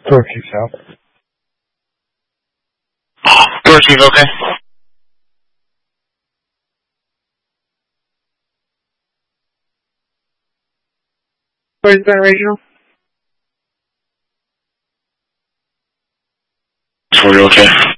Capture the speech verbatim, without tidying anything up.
Door Chief's out. Door Chief, okay. Where's that regional? Are you okay?